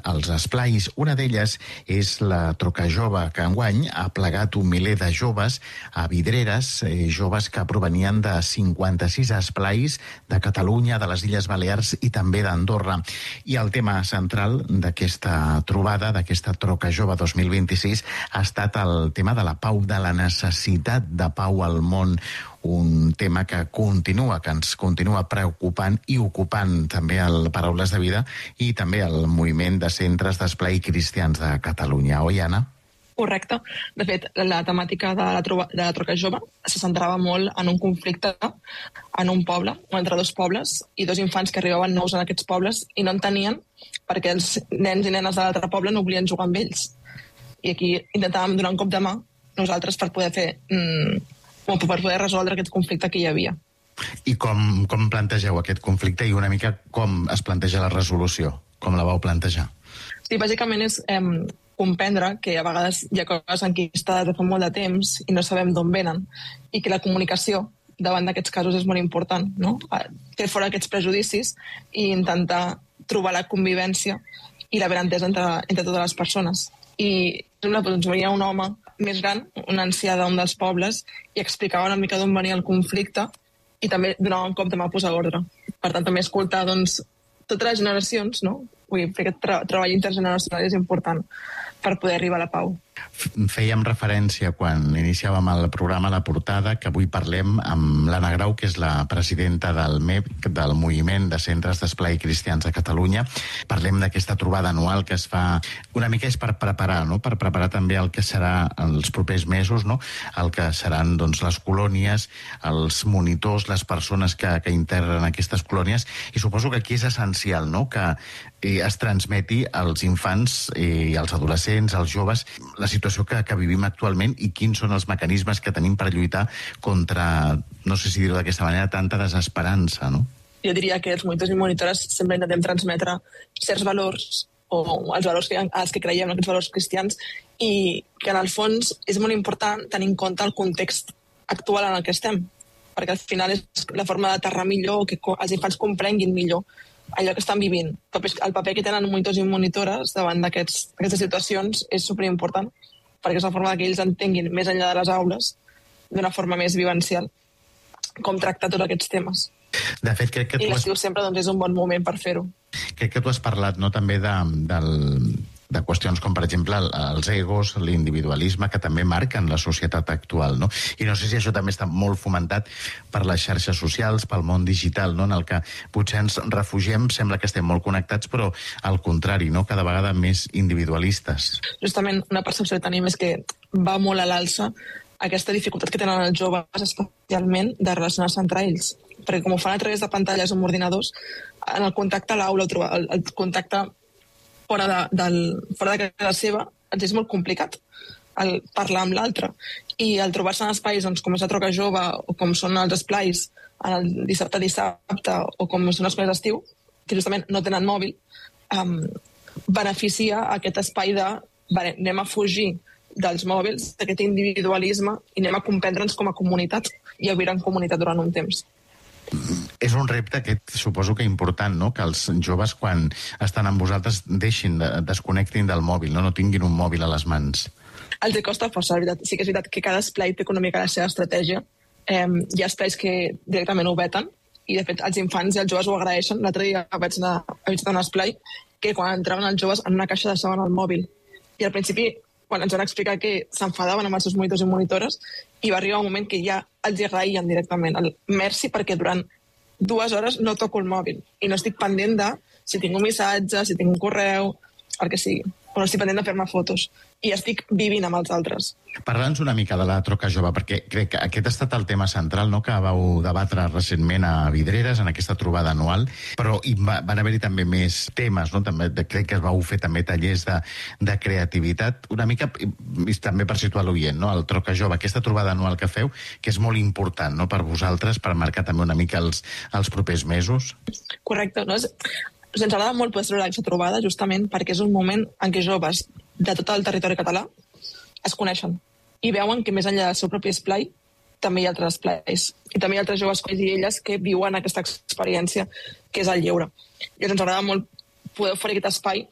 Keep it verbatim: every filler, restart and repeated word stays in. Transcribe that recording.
els esplais. Una d'elles és la Troca Jove, que enguany ha plegat un miler de joves a Vidreres, eh, joves que provenien de cinquanta-sis esplais de Catalunya, de les Illes Balears i també d'Andorra. I el tema central d'aquesta trobada, d'aquesta Troca Jove dos mil vint-i-sis, ha estat el tema de la pau, de la necessitat de pau al món, un tema que continua, que ens continua preocupant i ocupant també el Paraules de Vida i també el moviment de centres d'esplai cristians de Catalunya. Oi, Anna? Correcte. De fet, la temàtica de la, troba, de la Troca Jove se centrava molt en un conflicte en un poble, o entre dos pobles, i dos infants que arribaven nous en aquests pobles i no en tenien perquè els nens i nenes de l'altre poble no volien jugar amb ells. I aquí intentàvem donar un cop de mà nosaltres per poder fer... Mm, per poder resoldre aquest conflicte que hi havia. I com, com plantegeu aquest conflicte i una mica com es planteja la resolució? Com la vau plantejar? Sí, bàsicament és eh, comprendre que a vegades hi ha coses enquistades de fa molt de temps i no sabem d'on venen i que la comunicació davant d'aquests casos és molt important, no? Fer fora aquests prejudicis i intentar trobar la convivència i la benentesa entre, entre totes les persones. I doncs, venia un home més gran, un ancià d'un dels pobles, i explicava una mica d'on venia el conflicte i també donava un cop de mà a posar ordre. Per tant, també escoltar doncs, totes les generacions, no? Vull dir, fer aquest tra treball intergeneracional és important per poder arribar a la pau. Fèiem referència, quan iniciàvem el programa, a la portada, que avui parlem amb l'Anna Grau, que és la presidenta del M E C, del Moviment de Centres d'Esplai Cristians de Catalunya. Parlem d'aquesta trobada anual que es fa... Una mica és per preparar, no? Per preparar també el que serà els propers mesos, no? El que seran doncs, les colònies, els monitors, les persones que, que integren aquestes colònies. I suposo que aquí és essencial, no? Que eh, es transmeti als infants i als adolescents, als joves, la situació que, que vivim actualment i quins són els mecanismes que tenim per lluitar contra, no sé si dir-ho d'aquesta manera, tanta desesperança, no? Jo diria que els monitors i monitores sempre intentem transmetre certs valors o els valors que, els que creiem, aquests valors cristians, i que en el fons és molt important tenir en compte el context actual en el que estem, perquè al final és la forma d'aterrar millor, que els infants comprenguin millor allò que estan vivint. El paper que tenen monitors i monitores davant d'aquestes situacions és superimportant, perquè és la forma que ells entenguin més enllà de les aules, d'una forma més vivencial, com tractar tots aquests temes. De fet, crec que tu I l'estiu has... sempre doncs, és un bon moment per fer-ho. Crec que tu has parlat, no, també de, del, de qüestions com, per exemple, els egos, l'individualisme, que també marquen la societat actual, no? I no sé si això també està molt fomentat per les xarxes socials, pel món digital, no? En el que potser ens refugiem, sembla que estem molt connectats, però al contrari, no? Cada vegada més individualistes. Justament una percepció que tenim és que va molt a l'alça aquesta dificultat que tenen els joves, especialment, de relacionar-se entre ells. Perquè com ho fan a través de pantalles o amb ordinadors, en el contacte a l'aula, el, el contacte fora de, del, fora de casa seva, ens és molt complicat el parlar amb l'altre. I el trobar-se en espais doncs, com és la Troca Jove o com són els esplais en el dissabte a dissabte o com són els esplais d'estiu, que justament no tenen mòbil, um, beneficia aquest espai de vale, anem a fugir dels mòbils, d'aquest individualisme, i anem a comprendre'ns com a comunitat i a viure en comunitat durant un temps. És un repte aquest, suposo que important, no? Que els joves, quan estan amb vosaltres, deixin, de, desconnectin del mòbil, no? No tinguin un mòbil a les mans. Els costa força, la veritat. Sí que és veritat que cada esplai té una mica la seva estratègia. Eh, hi ha esplais que directament ho veten, i de fet els infants i els joves ho agraeixen. L'altre dia vaig anar a visitar un esplai que quan entraven els joves en una caixa deixaven el mòbil. I al principi, quan ens van explicar que s'enfadaven amb els seus monitors i monitores, i va arribar un moment que ja els agraïen directament el merci perquè durant dues hores no toco el mòbil i no estic pendent de si tinc un missatge, si tinc un correu, el que sigui. O no estic pendent de fer-me fotos. I estic vivint amb els altres. Parla'ns una mica de la Troca Jove, perquè crec que aquest ha estat el tema central, no?, que vau debatre recentment a Vidreres, en aquesta trobada anual, però hi va, van haver-hi també més temes, no? També, crec que es vau fer també tallers de, de creativitat, una mica, i també per situar l'oient, no?, el Troca Jove, aquesta trobada anual que feu, que és molt important, no?, per vosaltres, per marcar també una mica els, els propers mesos. Correcte, no? És... Ens agrada molt poder celebrar aquesta trobada justament perquè és un moment en què joves de tot el territori català es coneixen i veuen que més enllà del seu propi esplai també hi ha altres esplais i també hi ha altres joves i elles que viuen aquesta experiència que és el lleure. I ens agrada molt poder oferir aquest espai